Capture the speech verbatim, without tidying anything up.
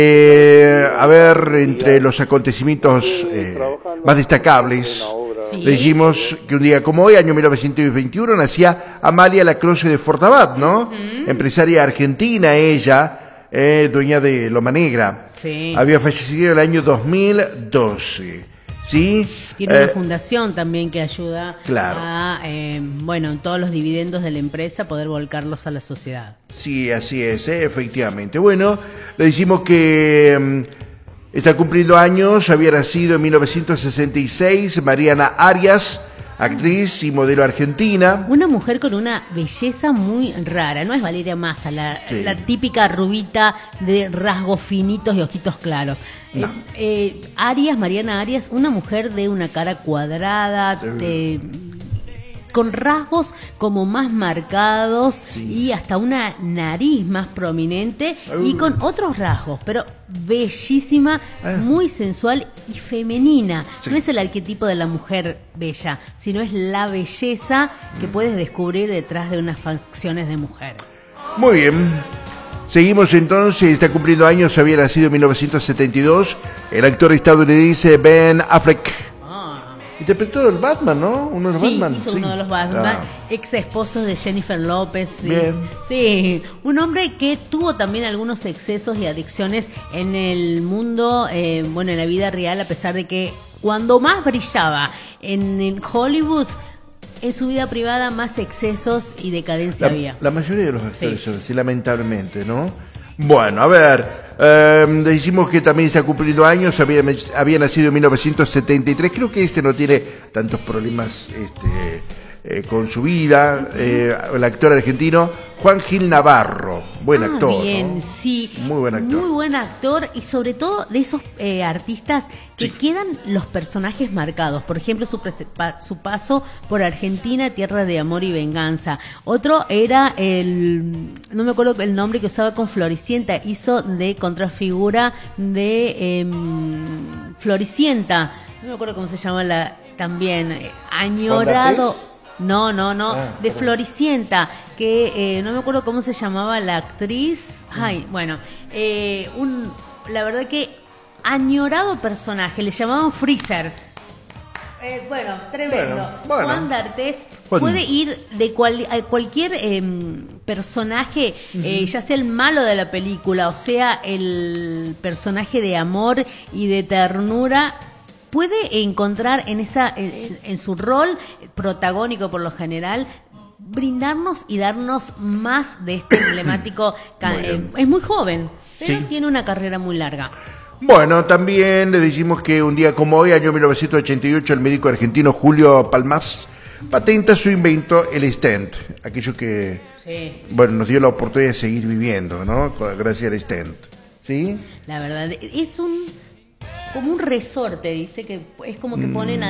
Eh, a ver, entre los acontecimientos eh, más destacables, sí. Decimos que un día como hoy, año mil novecientos veintiuno, nacía Amalia Lacroze de Fortabat, ¿no? Uh-huh. Empresaria argentina, ella, eh, dueña de Loma Negra. Sí. Había fallecido en el año dos mil doce. ¿Sí? Tiene una eh, fundación también que ayuda claro. a, eh, bueno, todos los dividendos de la empresa, poder volcarlos a la sociedad. Sí, así es, eh, efectivamente. Bueno, le decimos que um, está cumpliendo años, había nacido en mil novecientos sesenta y seis, Mariana Arias, actriz y modelo argentina. Una mujer con una belleza muy rara, no es Valeria Massa, la, sí. la típica rubita de rasgos finitos y ojitos claros. No. Eh, eh, Arias, Mariana Arias, una mujer de una cara cuadrada, de, con rasgos como más marcados, sí. y hasta una nariz más prominente, uh. y con otros rasgos, pero bellísima, uh. muy sensual y femenina. Sí. No es el arquetipo de la mujer bella, sino es la belleza que puedes descubrir detrás de unas facciones de mujer. Muy bien. Seguimos entonces, está cumpliendo años, había nacido en mil novecientos setenta y dos, el actor estadounidense Ben Affleck. Ah. Interpretó el Batman, ¿no? Uno de los sí, Batman. Hizo sí, uno de los Batman, ah. ex esposos de Jennifer López. Sí. Bien. Sí, un hombre que tuvo también algunos excesos y adicciones en el mundo, eh, bueno, en la vida real, a pesar de que cuando más brillaba en, en Hollywood, en su vida privada más excesos y decadencia la, había. La mayoría de los actores, sí. sí, lamentablemente, ¿no? Bueno, a ver, eh, decimos que también está cumpliendo años, había, había nacido en mil novecientos setenta y tres, creo que este no tiene tantos problemas este, eh, con su vida, eh, el actor argentino Juan Gil Navarro, buen ah, actor. Bien, ¿no? sí. Muy buen actor. Muy buen actor y sobre todo de esos eh, artistas que sí. quedan los personajes marcados. Por ejemplo, su, su paso por Argentina, Tierra de Amor y Venganza. Otro era el, no me acuerdo el nombre que usaba con Floricienta, hizo de contrafigura de eh, Floricienta. No me acuerdo cómo se llama la también. Eh, añorado. No, no, no, ah, de Floricienta, que eh, no me acuerdo cómo se llamaba la actriz. Ay, bueno, eh, un, la verdad que añorado personaje, le llamaban Freezer. Eh, bueno, tremendo. Bueno, bueno. Juan D'Artés bueno. puede ir de cual, a cualquier eh, personaje, uh-huh. eh, ya sea el malo de la película, o sea, el personaje de amor y de ternura. Puede encontrar en esa en, en su rol protagónico por lo general brindarnos y darnos más de este emblemático eh, es muy joven, pero sí. tiene una carrera muy larga. Bueno, también le decimos que un día como hoy, año mil novecientos ochenta y ocho, el médico argentino Julio Palmas patenta su invento, el stent, aquello que sí. bueno, nos dio la oportunidad de seguir viviendo, ¿no? Gracias al stent. ¿Sí? La verdad, es un como un resorte, dice que es como que ponen a